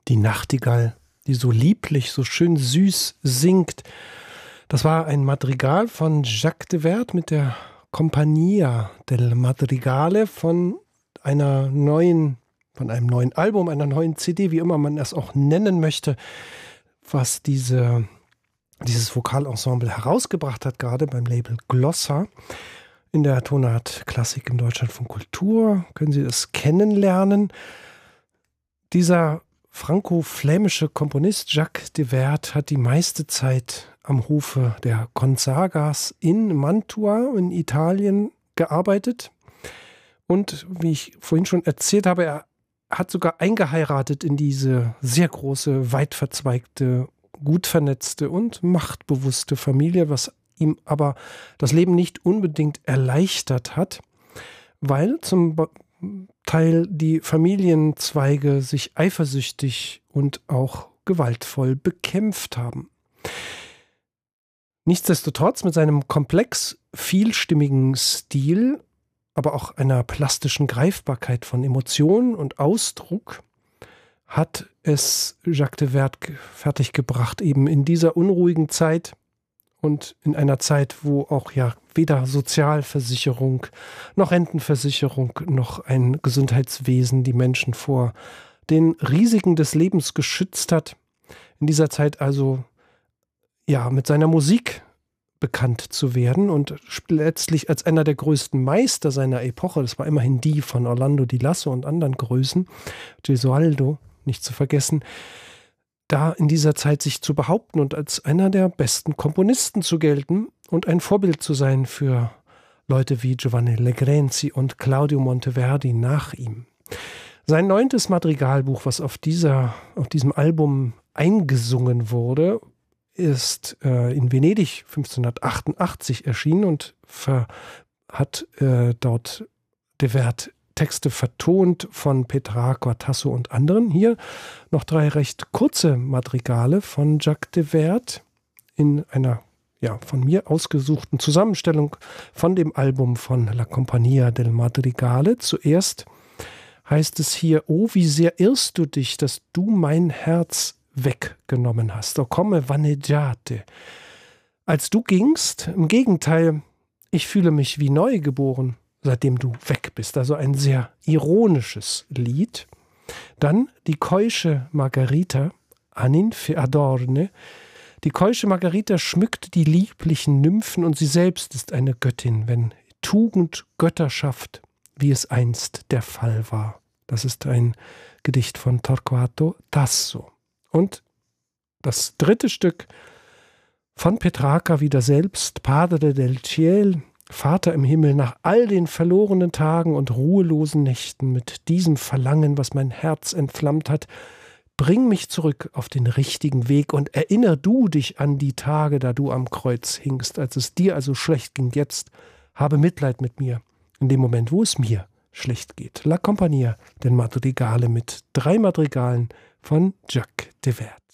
Die Nachtigall, die so lieblich, so schön süß singt. Das war ein Madrigal von Jacques de Werd mit der Compagnia del Madrigale von einem neuen Album, einer neuen CD, wie immer man es auch nennen möchte, was dieses Vokalensemble herausgebracht hat, gerade beim Label Glossa. In der Tonart Klassik im Deutschlandfunk Kultur können Sie das kennenlernen. Dieser franco-flämische Komponist Jacques de Werd hat die meiste Zeit am Hofe der Gonzagas in Mantua in Italien gearbeitet. Und wie ich vorhin schon erzählt habe, er hat sogar eingeheiratet in diese sehr große, weit verzweigte, gut vernetzte und machtbewusste Familie, was ihm aber das Leben nicht unbedingt erleichtert hat, weil zum Teil die Familienzweige sich eifersüchtig und auch gewaltvoll bekämpft haben. Nichtsdestotrotz mit seinem komplex vielstimmigen Stil, aber auch einer plastischen Greifbarkeit von Emotionen und Ausdruck, hat es Jacques de Werd fertiggebracht, eben in dieser unruhigen Zeit und in einer Zeit, wo auch ja weder Sozialversicherung noch Rentenversicherung noch ein Gesundheitswesen die Menschen vor den Risiken des Lebens geschützt hat. In dieser Zeit also ja mit seiner Musik bekannt zu werden und letztlich als einer der größten Meister seiner Epoche, das war immerhin die von Orlando Di Lasso und anderen Größen, Gesualdo nicht zu vergessen, da in dieser Zeit sich zu behaupten und als einer der besten Komponisten zu gelten und ein Vorbild zu sein für Leute wie Giovanni Legrenzi und Claudio Monteverdi nach ihm. Sein 9. Madrigalbuch, was auf diesem Album eingesungen wurde, ist in Venedig 1588 erschienen und hat dort de Werd Texte vertont von Petrarca, Tasso und anderen. Hier noch 3 recht kurze Madrigale von Jacques de Werd in einer von mir ausgesuchten Zusammenstellung von dem Album von La Compagnia del Madrigale. Zuerst heißt es hier: Oh, wie sehr irrst du dich, dass du mein Herz weggenommen hast. O come vaneggiate. Als du gingst, im Gegenteil, ich fühle mich wie neu geboren, seitdem du weg bist. Also ein sehr ironisches Lied. Dann die keusche Margarita, Aninfe adorne. Die keusche Margarita schmückt die lieblichen Nymphen und sie selbst ist eine Göttin, wenn Tugend Götter schafft, wie es einst der Fall war. Das ist ein Gedicht von Torquato Tasso. Und das 3. Stück von Petrarca wieder selbst, Padre del Ciel, Vater im Himmel, nach all den verlorenen Tagen und ruhelosen Nächten, mit diesem Verlangen, was mein Herz entflammt hat, bring mich zurück auf den richtigen Weg und erinner du dich an die Tage, da du am Kreuz hingst, als es dir also schlecht ging. Jetzt habe Mitleid mit mir, in dem Moment, wo es mir schlecht geht. La Compagnia del Madrigale mit 3 Madrigalen von Jacques de Werd.